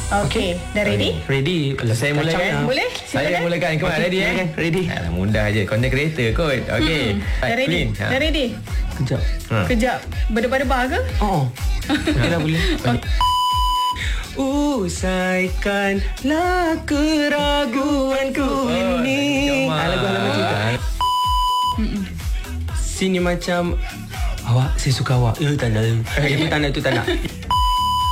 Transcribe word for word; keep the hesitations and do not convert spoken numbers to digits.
Okey, dah ready? Ready. Kalau saya mula kan? Boleh? Saya Silakan. mulakan. Kau Okey, ready eh? silakan. Ready. Alah, mudah je. Content creator kot. Okey. Hmm. Dah ready? Clean. Ha. Dah ready? Kejap. Ha. Kejap. Berdebar-debar ke? Oh. Okeylah boleh. Usaikanlah keraguanku ini. jom, Ah, lagu halaman cinta. Sini macam awak, saya suka awak. Eh, tak nak. Itu tak nak, itu tak nak.